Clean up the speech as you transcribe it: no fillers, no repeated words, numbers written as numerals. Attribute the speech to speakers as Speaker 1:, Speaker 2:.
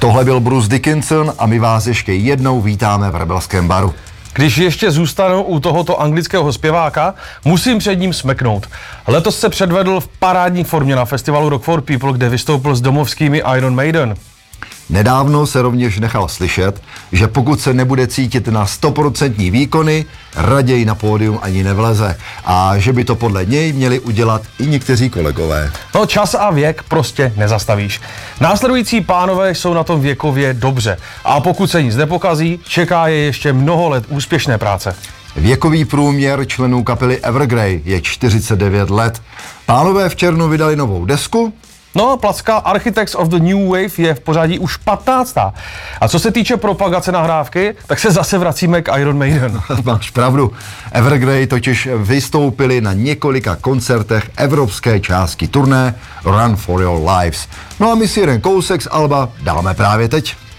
Speaker 1: Tohle byl Bruce Dickinson a my vás ještě jednou vítáme v Rebelském baru.
Speaker 2: Když ještě zůstanu u tohoto anglického zpěváka, musím před ním smeknout. Letos se předvedl v parádní formě na festivalu Rock for People, kde vystoupil s domovskými Iron Maiden.
Speaker 1: Nedávno se rovněž nechal slyšet, že pokud se nebude cítit na 100% výkony, raději na pódium ani nevleze a že by to podle něj měli udělat i někteří kolegové.
Speaker 2: No, čas a věk prostě nezastavíš. Následující pánové jsou na tom věkově dobře a pokud se nic nepokazí, čeká je ještě mnoho let úspěšné práce.
Speaker 1: Věkový průměr členů kapely Evergrey je 49 let. Pánové v červnu vydali novou desku.
Speaker 2: No, placka Architects of the New Wave je v pořadí už 15. A co se týče propagace nahrávky, tak se zase vracíme k Iron Maiden.
Speaker 1: Máš pravdu. Evergrey totiž vystoupili na několika koncertech evropské části turné Run for Your Lives. No a my si jeden kousek z alba dáme právě teď.